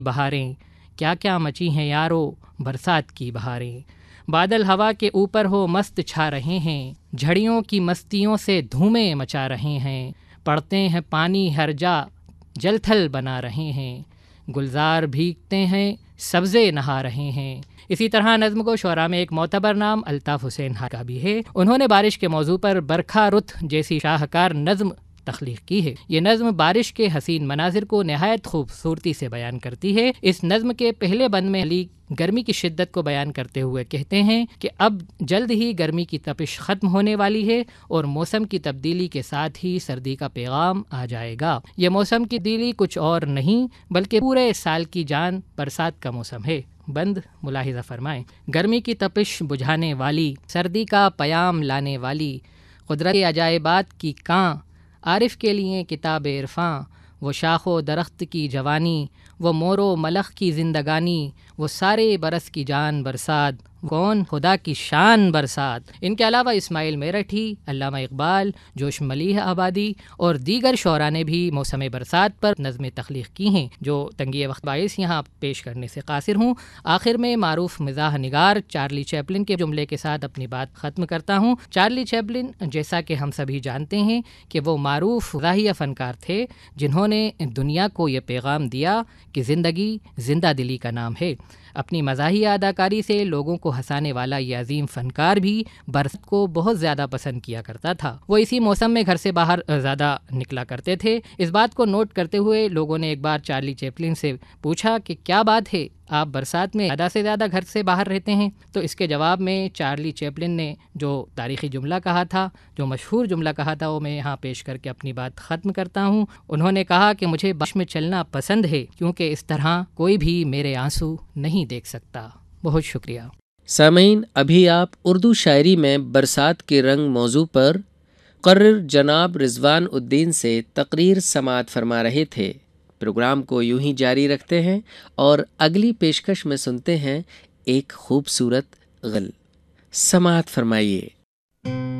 بہاریں، کیا کیا مچی ہیں یارو برسات کی بہاریں، بادل ہوا کے اوپر ہو مست چھا رہے ہیں، جھڑیوں کی مستیوں سے دھومیں مچا رہے ہیں، پڑتے ہیں پانی ہر جا جل تھل بنا رہے ہیں، گلزار بھیگتے ہیں سبزے نہا رہے ہیں۔ اسی طرح نظم کو شعراء میں ایک معتبر نام الطاف حسین کا بھی ہے۔ انہوں نے بارش کے موضوع پر برکھا رت جیسی شاہکار نظم تخلیق کی ہے۔ یہ نظم بارش کے حسین مناظر کو نہایت خوبصورتی سے بیان کرتی ہے۔ اس نظم کے پہلے بند میں علی گرمی کی شدت کو بیان کرتے ہوئے کہتے ہیں کہ اب جلد ہی گرمی کی تپش ختم ہونے والی ہے اور موسم کی تبدیلی کے ساتھ ہی سردی کا پیغام آ جائے گا۔ یہ موسم کی تبدیلی کچھ اور نہیں بلکہ پورے سال کی جان برسات کا موسم ہے۔ بند ملاحظہ فرمائیں، گرمی کی تپش بجھانے والی، سردی کا پیام لانے والی، قدرت کے عجائبات کی کاں، عارف کے لیے کتاب عرفاں، وہ شاخ و درخت کی جوانی، وہ مور و ملخ کی زندگانی، وہ سارے برس کی جان برسات، کون خدا کی شان برسات۔ ان کے علاوہ اسماعیل میرٹھی، علامہ اقبال، جوش ملیح آبادی اور دیگر شعراء نے بھی موسم برسات پر نظمیں تخلیق کی ہیں جو تنگی وقت باعث یہاں پیش کرنے سے قاصر ہوں۔ آخر میں معروف مزاح نگار چارلی چیپلن کے جملے کے ساتھ اپنی بات ختم کرتا ہوں۔ چارلی چیپلن، جیسا کہ ہم سبھی جانتے ہیں کہ وہ معروف مزاحیہ فنکار تھے جنہوں نے دنیا کو یہ پیغام دیا کہ زندگی زندہ دلی کا نام ہے۔ اپنی مزاحیہ اداکاری سے لوگوں کو ہنسانے والا یہ عظیم فنکار بھی برسات کو بہت زیادہ پسند کیا کرتا تھا۔ وہ اسی موسم میں گھر سے باہر زیادہ نکلا کرتے تھے۔ اس بات کو نوٹ کرتے ہوئے لوگوں نے ایک بار چارلی چیپلن سے پوچھا کہ کیا بات ہے، آپ برسات میں زیادہ سے زیادہ گھر سے باہر رہتے ہیں؟ تو اس کے جواب میں چارلی چیپلن نے جو تاریخی جملہ کہا تھا، جو مشہور جملہ کہا تھا، وہ میں یہاں پیش کر کے اپنی بات ختم کرتا ہوں۔ انہوں نے کہا کہ مجھے بارش میں چلنا پسند ہے کیونکہ اس طرح کوئی بھی میرے آنسو نہیں دیکھ سکتا۔ بہت شکریہ۔ سامعین، ابھی آپ اردو شاعری میں برسات کے رنگ موضوع پر مقرر جناب رضوان الدین سے تقریر سماعت فرما رہے تھے۔ پروگرام کو یوں ہی جاری رکھتے ہیں اور اگلی پیشکش میں سنتے ہیں ایک خوبصورت غزل۔ سماعت فرمائیے۔